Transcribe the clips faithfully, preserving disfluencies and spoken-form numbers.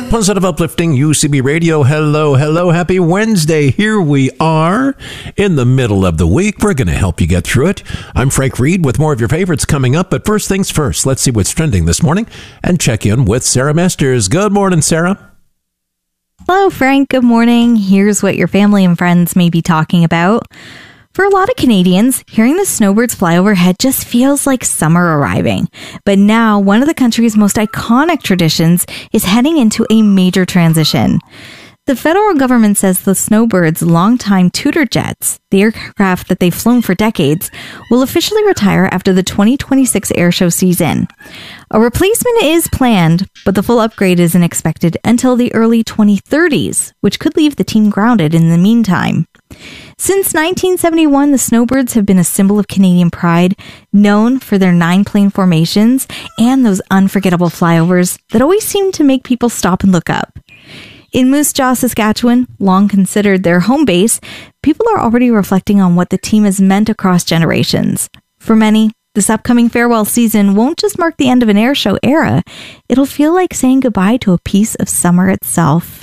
Positive, uplifting U C B Radio. Hello, hello, happy Wednesday. Here we are in the middle of the week. We're going to help you get through it. I'm Frank Reed with more of your favorites coming up. But first things first, let's see what's trending this morning and check in with Sarah Masters. Good morning, Sarah. Hello, Frank. Good morning. Here's what your family and friends may be talking about. For a lot of Canadians, hearing the snowbirds fly overhead just feels like summer arriving. But now, one of the country's most iconic traditions is heading into a major transition. The federal government says the snowbirds' longtime Tudor jets, the aircraft that they've flown for decades, will officially retire after the twenty twenty-six airshow season. A replacement is planned, but the full upgrade isn't expected until the early twenty thirties, which could leave the team grounded in the meantime. Since nineteen seventy-one, the snowbirds have been a symbol of Canadian pride, known for their nine-plane formations and those unforgettable flyovers that always seem to make people stop and look up. In Moose Jaw, Saskatchewan, long considered their home base, people are already reflecting on what the team has meant across generations. For many, this upcoming farewell season won't just mark the end of an airshow era, it'll feel like saying goodbye to a piece of summer itself.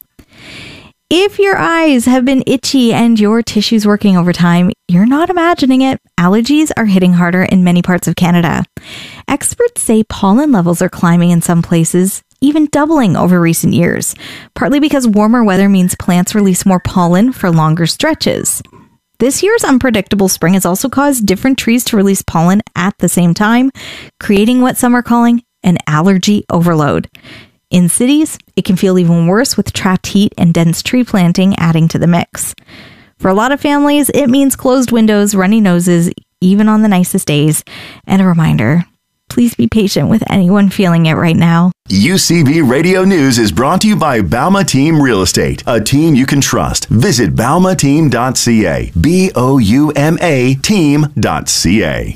If your eyes have been itchy and your tissues working overtime, you're not imagining it. Allergies are hitting harder in many parts of Canada. Experts say pollen levels are climbing in some places, even doubling over recent years, partly because warmer weather means plants release more pollen for longer stretches. This year's unpredictable spring has also caused different trees to release pollen at the same time, creating what some are calling an allergy overload. In cities, it can feel even worse with trapped heat and dense tree planting adding to the mix. For a lot of families, it means closed windows, runny noses, even on the nicest days. And a reminder, please be patient with anyone feeling it right now. U C B Radio News is brought to you by Bauma Team Real Estate, a team you can trust. Visit bauma team dot c a. B O U M A team dot c a.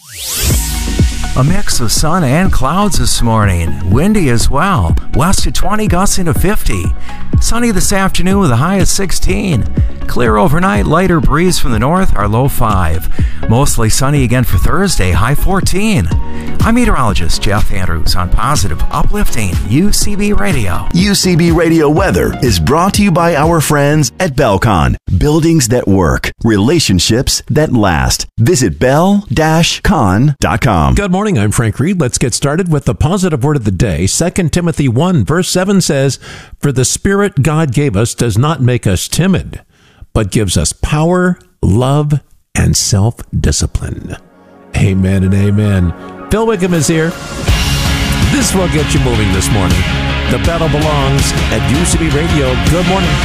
A mix of sun and clouds this morning. Windy as well. West to twenty, gusting to fifty. Sunny this afternoon with a high of sixteen. Clear overnight, lighter breeze from the north, our low five. Mostly sunny again for Thursday, high fourteen. I'm meteorologist Jeff Andrews on Positive, Uplifting U C B Radio. U C B Radio weather is brought to you by our friends at Belcon. Buildings that work, relationships that last. Visit bell dash con dot com. Good morning, I'm Frank Reed. Let's get started with the positive word of the day. Second Timothy one, verse seven says, "For the Spirit God gave us does not make us timid, but gives us power, love, and self-discipline." Amen and amen. Phil Wickham is here. This will get you moving this morning. The battle belongs at U C B Radio. Good morning.